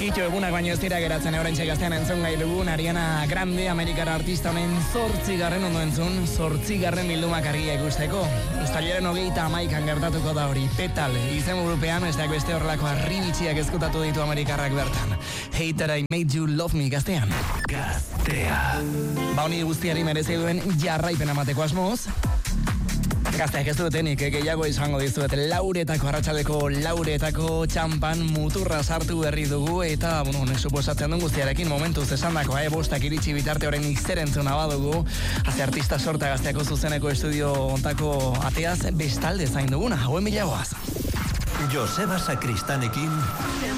Ito egunak baino ez dira geratzen oraintxe gaztean entzun gai dugun Ariana Grande, Amerikara artista honen 8. ondo entzun, 8. bildumak argia ikusteko. Uztailaren 31an gertatuko da hori, Petal, izenburupean besteak beste horrelako harribitxiak ezkutatu ditu Amerikarrak bertan. Hate That I Made You Love Me gaztean. Gaztea. Honi guztiari merezi duen jarraipen amateko asmoz. Gazteak ez dutenik, gehiago izango dizuet lauretako arratsaldeko lauretako txampan muturra sartu berri dugu eta, honek suposatzen duen guztiarekin momentuz esandako, bostak iritsi bitarte horren izterentzuna badugu, haze artista sorta Gazteako zuzeneko estudio ontako ateaz bestalde zain duguna, hauen bilagoaz. Joseba Sakristanekin